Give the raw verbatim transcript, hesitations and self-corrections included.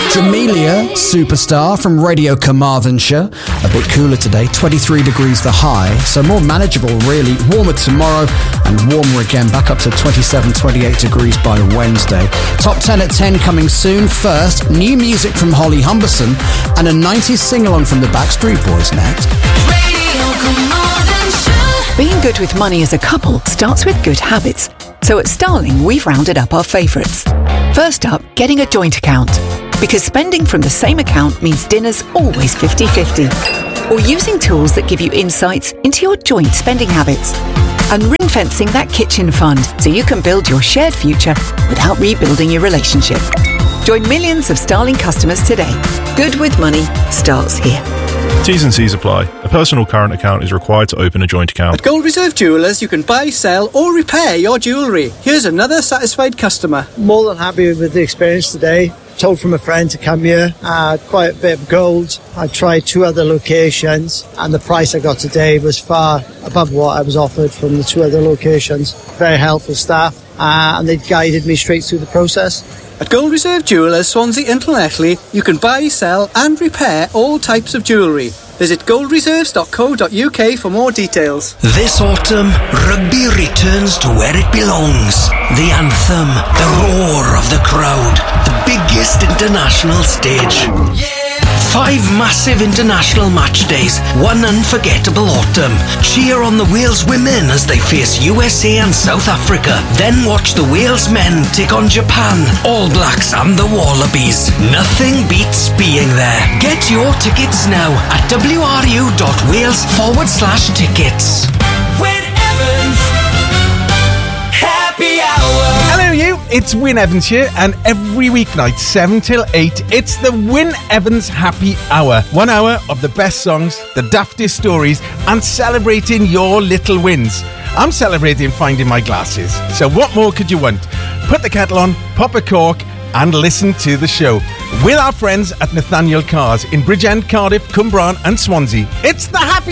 Jamelia, Superstar from Radio Carmarthenshire. A bit cooler today, twenty-three degrees the high, so more manageable really. Warmer tomorrow and warmer again, back up to twenty-seven, twenty-eight degrees by Wednesday. Top ten at ten coming soon. First, new music from Holly Humberson and a nineties sing-along from the Backstreet Boys next. Radio Carmarthenshire. Being good with money as a couple starts with good habits. So at Starling, we've rounded up our favourites. First up, getting a joint account. Because spending from the same account means dinner's always fifty-fifty. Or using tools that give you insights into your joint spending habits. And ring-fencing that kitchen fund so you can build your shared future without rebuilding your relationship. Join millions of Starling customers today. Good with money starts here. T's and C's apply. A personal current account is required to open a joint account. At Gold Reserve Jewellers, you can buy, sell or repair your jewellery. Here's another satisfied customer. More than happy with the experience today. Told from a friend to come here. I had quite a bit of gold. I tried two other locations and the price I got today was far above what I was offered from the two other locations. Very helpful staff uh, and they guided me straight through the process. At Gold Reserve Jewellers, Swansea and Llanelli, you can buy, sell and repair all types of jewellery. Visit gold reserves dot co dot uk for more details. This autumn, rugby returns to where it belongs. The anthem, the roar of the crowd, the biggest international stage. Five massive international match days, one unforgettable autumn. Cheer on the Wales women as they face U S A and South Africa. Then watch the Wales men take on Japan, All Blacks and the Wallabies. Nothing beats being there. Get your tickets now at wru.wales forward slash tickets. Win Evans. Happy hour. Hello you, it's Win Evans here, and every weeknight seven till eight it's the Win Evans Happy Hour. One hour of the best songs, the daftest stories and celebrating your little wins. I'm celebrating finding my glasses, so what more could you want? Put the kettle on, pop a cork and listen to the show with our friends at Nathaniel Cars in Bridgend, Cardiff, Cwmbran and Swansea. It's the Happy